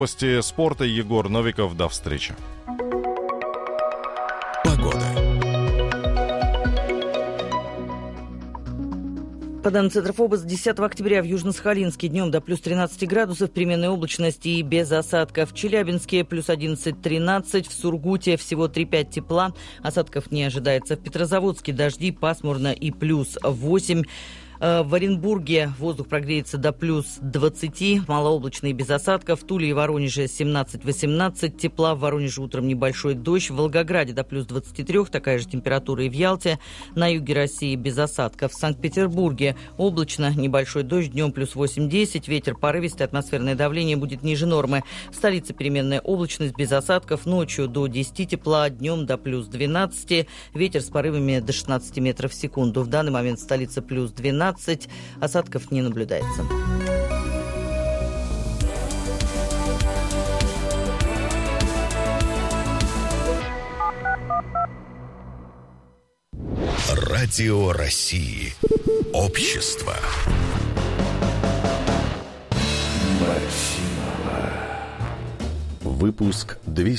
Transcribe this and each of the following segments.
Новости спорта. Егор Новиков. До встречи. Погода. По данным Центрофобос, 10 октября в Южно-Сахалинске днем до плюс 13 градусов, переменной облачности и без осадков. В Челябинске плюс 11-13, в Сургуте всего 3-5 тепла. Осадков не ожидается. В Петрозаводске дожди, пасмурно и плюс 8. В Оренбурге воздух прогреется до плюс 20, малооблачно и без осадков. В Туле и Воронеже 17-18 тепла. В Воронеже утром небольшой дождь. В Волгограде до плюс 23, такая же температура и в Ялте. На юге России без осадков. В Санкт-Петербурге облачно, небольшой дождь, днем плюс 8-10. Ветер порывистый, атмосферное давление будет ниже нормы. В столице переменная облачность без осадков. Ночью до 10 тепла, днем до плюс 12. Ветер с порывами до 16 метров в секунду. В данный момент в столице плюс 12. Осадков не наблюдается. Радио России. Общество. Выпуск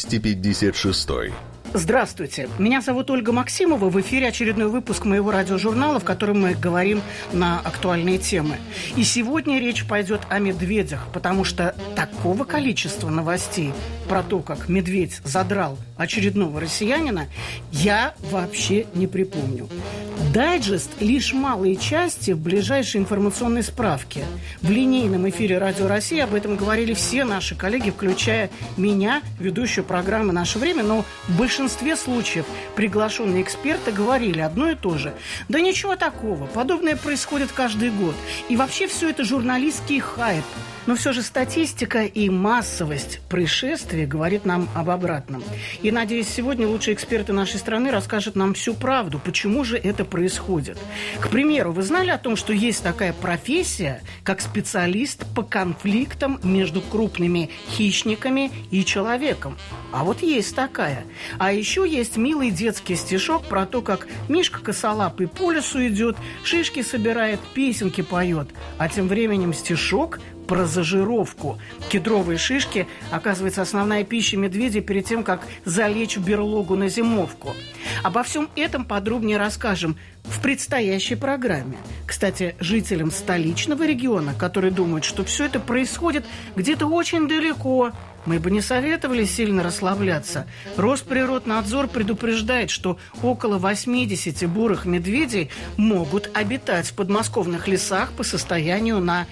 256. Здравствуйте. Меня зовут Ольга Максимова. В эфире очередной выпуск моего радиожурнала, в котором мы говорим на актуальные темы. И сегодня речь пойдет о медведях, потому что такого количества новостей про то, как медведь задрал очередного россиянина, я вообще не припомню. Дайджест – лишь малые части в ближайшей информационной справке. В линейном эфире Радио России об этом говорили все наши коллеги, включая меня, ведущую программы «Наше время», но в большинстве случаев приглашенные эксперты говорили одно и то же. Да ничего такого, подобное происходит каждый год. И вообще все это журналистский хайп. Но все же статистика и массовость происшествий говорит нам об обратном. И, надеюсь, сегодня лучшие эксперты нашей страны расскажут нам всю правду, почему же это происходит. К примеру, вы знали о том, что есть такая профессия, как специалист по конфликтам между крупными хищниками и человеком? А вот есть такая. А еще есть милый детский стишок про то, как Мишка косолапый по лесу идет, шишки собирает, песенки поет. А тем временем стишок про зажировку. Кедровые шишки, оказывается, основная пища медведя перед тем, как залечь в берлогу на зимовку. Обо всем этом подробнее расскажем в предстоящей программе. Кстати, жителям столичного региона, которые думают, что все это происходит где-то очень далеко, мы бы не советовали сильно расслабляться. Росприроднадзор предупреждает, что около 80 бурых медведей могут обитать в подмосковных лесах по состоянию на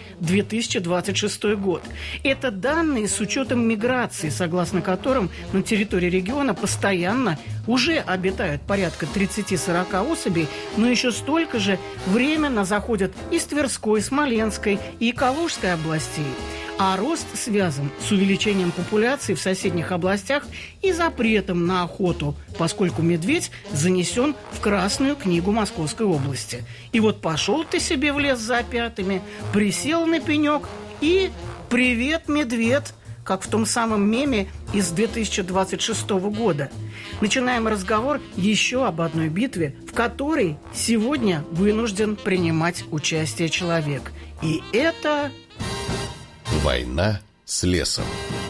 2026 год. Это данные с учетом миграции, согласно которым на территории региона постоянно уже обитают порядка 30-40 особей, но еще столько же временно заходят из Тверской, Смоленской и Калужской областей. А рост связан с увеличением популяции в соседних областях и запретом на охоту, поскольку медведь занесен в Красную книгу Московской области. И вот пошел ты себе в лес за опятами, присел на пенек и «Привет, медведь!», как в том самом меме из 2026 года. Начинаем разговор еще об одной битве, в которой сегодня вынужден принимать участие человек. И это... Война с лесом.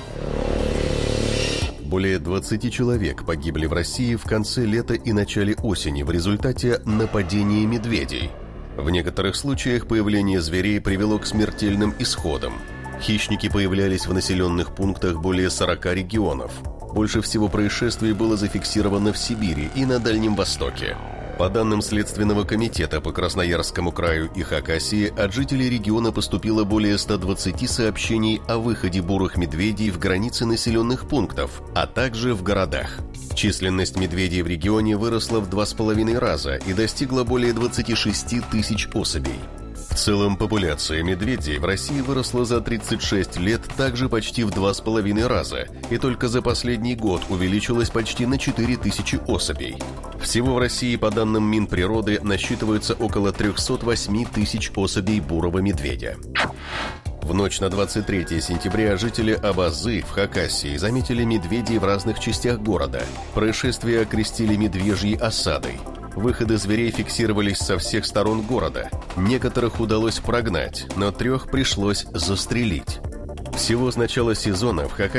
Более 20 человек погибли в России в конце лета и начале осени в результате нападения медведей. В некоторых случаях появление зверей привело к смертельным исходам. Хищники появлялись в населенных пунктах более 40 регионов. Больше всего происшествий было зафиксировано в Сибири и на Дальнем Востоке. По данным Следственного комитета по Красноярскому краю и Хакасии, от жителей региона поступило более 120 сообщений о выходе бурых медведей в границы населенных пунктов, а также в городах. Численность медведей в регионе выросла в 2,5 раза и достигла более 26 тысяч особей. В целом, популяция медведей в России выросла за 36 лет также почти в 2,5 раза, и только за последний год увеличилась почти на 4000 особей. Всего в России, по данным Минприроды, насчитывается около 308 тысяч особей бурого медведя. В ночь на 23 сентября жители Абазы в Хакасии заметили медведей в разных частях города. Происшествие окрестили медвежьей осадой. Выходы зверей фиксировались со всех сторон города. Некоторых удалось прогнать, но 3 пришлось застрелить. Всего с начала сезона в Хакасии